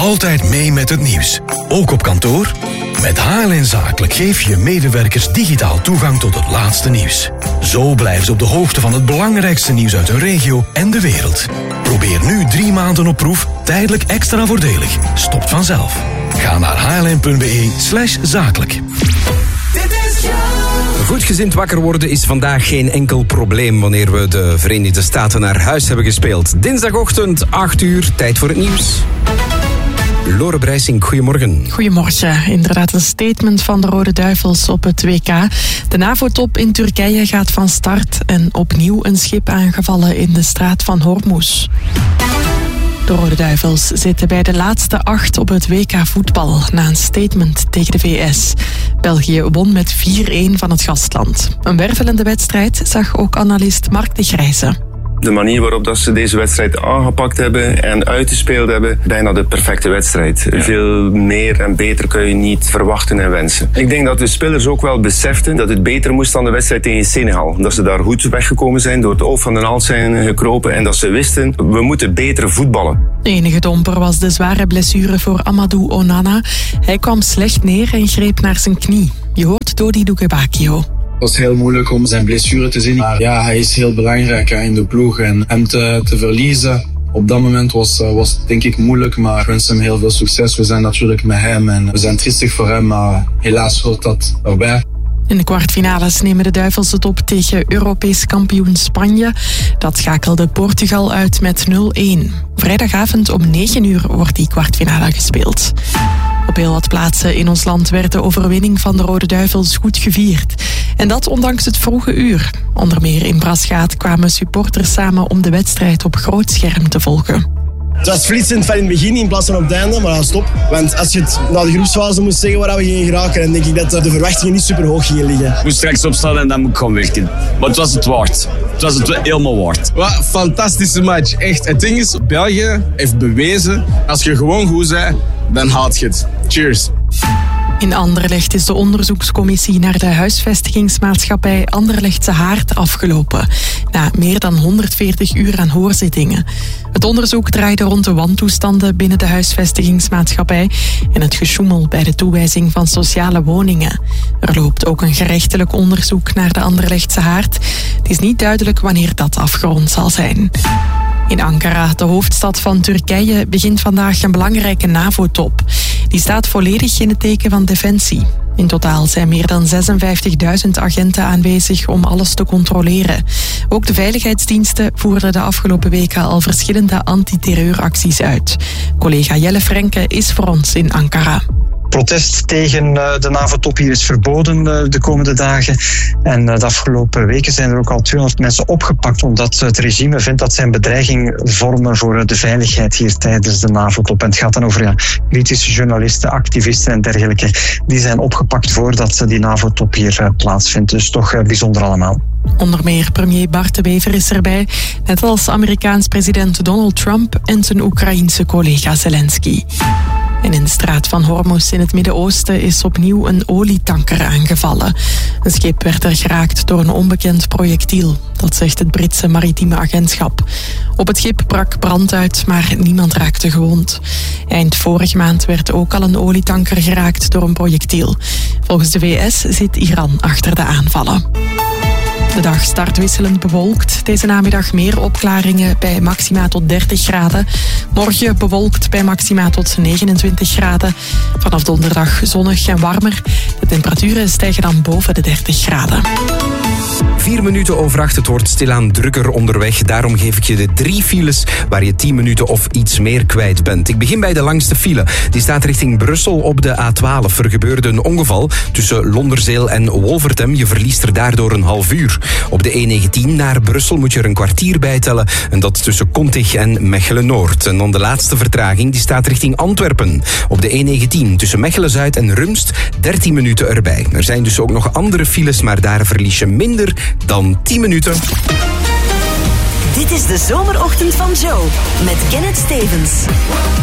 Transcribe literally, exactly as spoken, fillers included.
altijd mee met het nieuws. Ook op kantoor? Met H L N Zakelijk geef je medewerkers digitaal toegang tot het laatste nieuws. Zo blijven ze op de hoogte van het belangrijkste nieuws uit hun regio en de wereld. Probeer nu drie maanden op proef, tijdelijk extra voordelig. Stopt vanzelf. Ga naar hln.be slash zakelijk. Goedgezind wakker worden is vandaag geen enkel probleem wanneer we de Verenigde Staten naar huis hebben gespeeld. Dinsdagochtend, acht uur, tijd voor het nieuws. Lore Brijsink, goedemorgen. Goedemorgen. Inderdaad een statement van de Rode Duivels op het W K. De NAVO-top in Turkije gaat van start en opnieuw een schip aangevallen in de straat van Hormuz. De Rode Duivels zitten bij de laatste acht op het W K voetbal na een statement tegen de V S. België won met vier-een van het gastland. Een wervelende wedstrijd zag ook analist Mark de Grijze. De manier waarop dat ze deze wedstrijd aangepakt hebben en uitgespeeld hebben, bijna de perfecte wedstrijd. Ja. Veel meer en beter kun je niet verwachten en wensen. Ik denk dat de spelers ook wel beseften dat het beter moest dan de wedstrijd tegen Senegal. Dat ze daar goed weggekomen zijn, door het oog van de naald zijn gekropen en dat ze wisten, we moeten beter voetballen. De enige domper was de zware blessure voor Amadou Onana. Hij kwam slecht neer en greep naar zijn knie. Je hoort Dodi Dougebakio. Het was heel moeilijk om zijn blessure te zien. Maar ja, hij is heel belangrijk in de ploeg. En hem te, te verliezen op dat moment was, was denk ik moeilijk. Maar ik wens hem heel veel succes. We zijn natuurlijk met hem en we zijn triestig voor hem. Maar helaas hoort dat erbij. In de kwartfinales nemen de Duivels het op tegen Europees kampioen Spanje. Dat schakelde Portugal uit met nul-een. Vrijdagavond om negen uur wordt die kwartfinale gespeeld. Op heel wat plaatsen in ons land werd de overwinning van de Rode Duivels goed gevierd. En dat ondanks het vroege uur. Onder meer in Brasgaat kwamen supporters samen om de wedstrijd op groot scherm te volgen. Het was flitsend van in het begin in plaats van op het einde, maar dat stop. Want als je het na de groepsfase moest zeggen waar we gingen geraken, dan denk ik dat de verwachtingen niet super hoog gingen liggen. Ik moest straks opstaan en dan moet ik gewoon werken. Maar het was het waard. Het was het helemaal waard. Wat een fantastische match. Echt. Het ding is, België heeft bewezen, als je gewoon goed bent, dan haalt je het. Cheers. In Anderlecht is de onderzoekscommissie naar de huisvestigingsmaatschappij Anderlechtse Haard afgelopen. Na meer dan honderdveertig uur aan hoorzittingen. Het onderzoek draaide rond de wantoestanden binnen de huisvestigingsmaatschappij en het gesjoemel bij de toewijzing van sociale woningen. Er loopt ook een gerechtelijk onderzoek naar de Anderlechtse Haard. Het is niet duidelijk wanneer dat afgerond zal zijn. In Ankara, de hoofdstad van Turkije, begint vandaag een belangrijke NAVO-top. Die staat volledig in het teken van defensie. In totaal zijn meer dan zesenvijftigduizend agenten aanwezig om alles te controleren. Ook de veiligheidsdiensten voerden de afgelopen weken al verschillende antiterreuracties uit. Collega Jelle Frenke is voor ons in Ankara. Protest tegen de NAVO-top hier is verboden de komende dagen. En de afgelopen weken zijn er ook al tweehonderd mensen opgepakt omdat het regime vindt dat zij een bedreiging vormen voor de veiligheid hier tijdens de NAVO-top. En het gaat dan over ja, kritische journalisten, activisten en dergelijke. Die zijn opgepakt voordat die NAVO-top hier plaatsvindt. Dus toch bijzonder allemaal. Onder meer premier Bart de Wever is erbij, net als Amerikaans president Donald Trump en zijn Oekraïense collega Zelensky. En in de straat van Hormuz in het Midden-Oosten is opnieuw een olietanker aangevallen. Een schip werd er geraakt door een onbekend projectiel. Dat zegt het Britse maritieme agentschap. Op het schip brak brand uit, maar niemand raakte gewond. Eind vorige maand werd ook al een olietanker geraakt door een projectiel. Volgens de V S zit Iran achter de aanvallen. De dag start wisselend bewolkt. Deze namiddag meer opklaringen bij maxima tot dertig graden. Morgen bewolkt bij maxima tot negenentwintig graden. Vanaf donderdag zonnig en warmer. De temperaturen stijgen dan boven de dertig graden. Vier minuten over acht, het wordt stilaan drukker onderweg. Daarom geef ik je de drie files waar je tien minuten of iets meer kwijt bent. Ik begin bij de langste file. Die staat richting Brussel op de A twaalf. Er gebeurde een ongeval tussen Londerzeel en Wolvertem. Je verliest er daardoor een half uur. Op de E negentien naar Brussel moet je er een kwartier bij tellen. En dat tussen Kontig en Mechelen-Noord. En dan de laatste vertraging, die staat richting Antwerpen. Op de E negentien tussen Mechelen-Zuid en Rumst, dertien minuten erbij. Er zijn dus ook nog andere files, maar daar verlies je minder dan tien minuten. Dit is de zomerochtend van Joe met Kenneth Stevens.